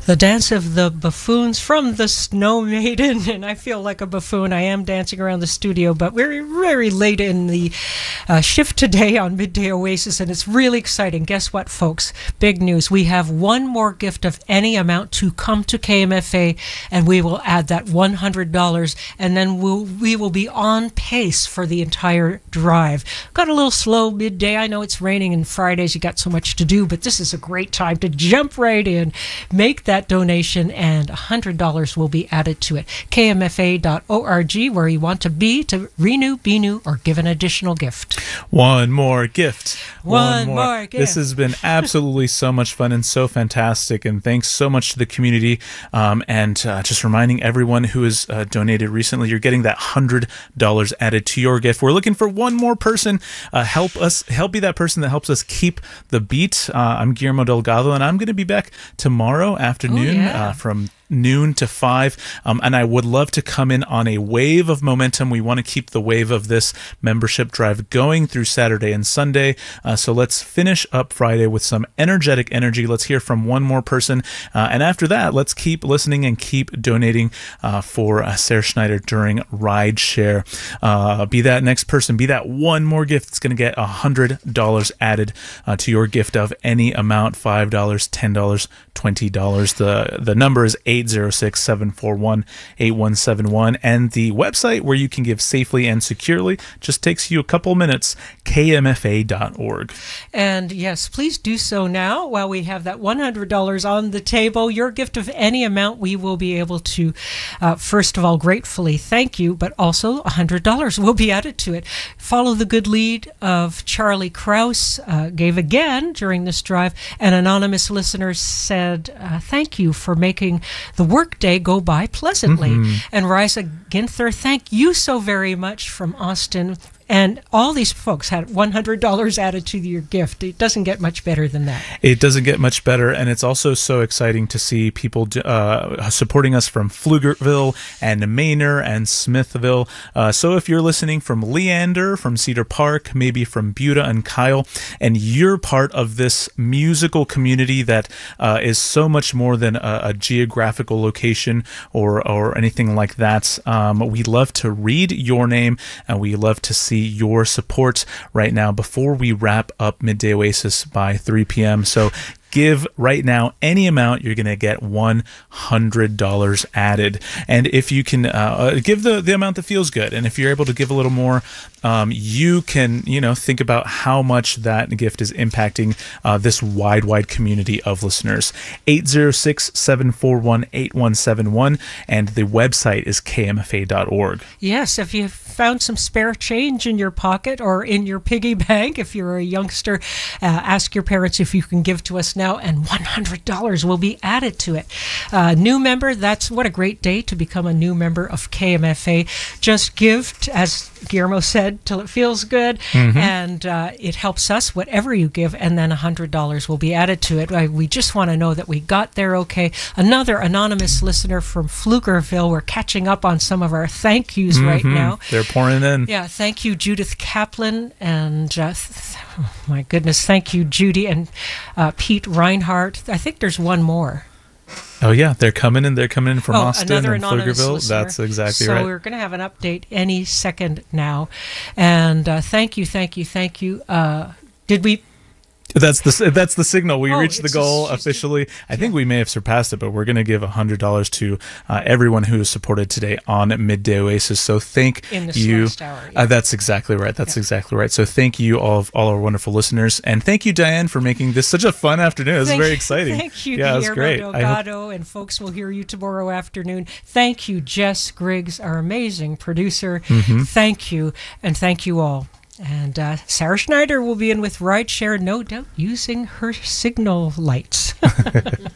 The Dance of the Buffoons from the Snow Maiden, and I feel like a buffoon. I am dancing around the studio, but we're very late in the shift today on Midday Oasis, and it's really exciting. Guess what, folks? Big news. We have one more gift of any amount to come to KMFA, and we will add that $100, and then we will be on pace for the entire drive. Got a little slow midday. I know it's raining and Fridays, you got so much to do, but this is a great time to jump right in, make that donation, and $100 will be added to it. KMFA.org, where you want to be to renew, be new, or give an additional gift. One more gift. One more gift. This has been absolutely so much fun and so fantastic, and thanks so much to the community. Just reminding everyone who has donated recently, you're getting that $100 added to your gift. We're looking for one more person. Help be that person that helps us keep the beat. I'm Guillermo Delgado, and I'm going to be back tomorrow afternoon from noon to 5, and I would love to come in on a wave of momentum. We want to keep the wave of this membership drive going through Saturday and Sunday, so let's finish up Friday with some energetic energy. Let's hear from one more person, and after that, let's keep listening and keep donating for Sarah Schneider during Ride Share. Be that next person, be that one more gift that's going to get $100 added to your gift of any amount, $5, $10, $20. The number is 806-741-8171, and the website where you can give safely and securely just takes you a couple minutes, kmfa.org. And yes, please do so now while we have that $100 on the table. Your gift of any amount, we will be able to, first of all, gratefully thank you, but also $100 will be added to it. Follow the good lead of Charlie Krause, gave again during this drive. An anonymous listener said, thank you for making the workday go by pleasantly. And Risa Ginther, thank you so very much from Austin. And all these folks had $100 added to your gift. It doesn't get much better than that. It doesn't get much better, and it's also so exciting to see people supporting us from Pflugerville and Manor and Smithville. So if you're listening from Leander, from Cedar Park, maybe from Buda and Kyle, and you're part of this musical community that is so much more than a geographical location or anything like that, we love to read your name, and we love to see your support right now before we wrap up Midday Oasis by 3 p.m. So give right now any amount, you're going to get $100 added. And if you can give the amount that feels good, and if you're able to give a little more, you can think about how much that gift is impacting this wide community of listeners. 806-741-8171, and the website is kmfa.org. Yes, if you found some spare change in your pocket or in your piggy bank, if you're a youngster, ask your parents if you can give to us now, and $100 will be added to it. New member, what a great day to become a new member of KMFA. Just give, as Guillermo said, till it feels good, and it helps us, whatever you give, and then $100 will be added to it. We just want to know that we got there okay. Another anonymous listener from Pflugerville. We're catching up on some of our thank yous right now. They're pouring in. Yeah, thank you, Judith Kaplan, and my goodness, thank you, Judy, and Pete Reinhardt. I think there's one more. Oh yeah, they're coming in from Austin and Pflugerville. Listener. That's exactly right. So we're going to have an update any second now. And thank you. Did we... That's the signal. We reached the goal officially. I think we may have surpassed it, but we're going to give $100 to everyone who has supported today on Midday Oasis. So thank you. Last hour, yeah. That's exactly right. Exactly right. So thank you all our wonderful listeners, and thank you, Diane, for making this such a fun afternoon. It was very exciting. Thank you, yeah, it was great. Delgado, and folks will hear you tomorrow afternoon. Thank you, Jess Griggs, our amazing producer. Thank you, and thank you all. And Sarah Schneider will be in with Ride Share, no doubt using her signal lights.